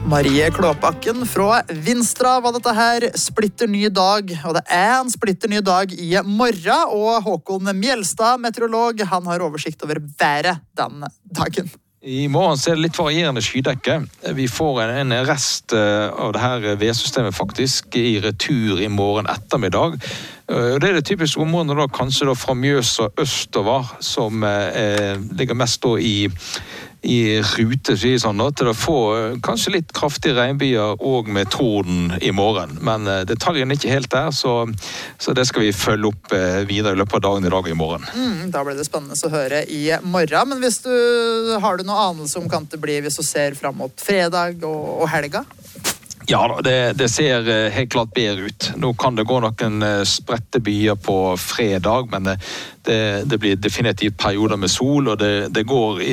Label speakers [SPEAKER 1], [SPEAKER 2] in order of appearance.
[SPEAKER 1] Marie Klåbakken fra Vinstra var dette her, splitter ny dag, og det en splitter ny dag i morgen, og Håkon Mjelstad, meteorolog, han har oversikt over været den dagen.
[SPEAKER 2] I morgen så det litt varierende skydekke. Vi får en rest av det her vedsystemet faktisk i retur i morgen ettermiddag. Det det typiske området da, kanskje da fra Mjøsa østover, som ligger mest da i rute, sånn, da, til å få kanskje litt kraftige regnbyer og med torden i morgen. Men detaljene er ikke helt der, så det skal vi følge opp videre i løpet av dagen i dag og i morgen.
[SPEAKER 1] Da blir det spennende å høre i morgen. Men hvis har du noe anelse om kan det bli hvis du ser frem mot fredag og helga?
[SPEAKER 2] Ja, det ser helt klart bedre ut. Nå kan det gå noen spredte byer på fredag, men det blir definitivt perioder med sol, og det går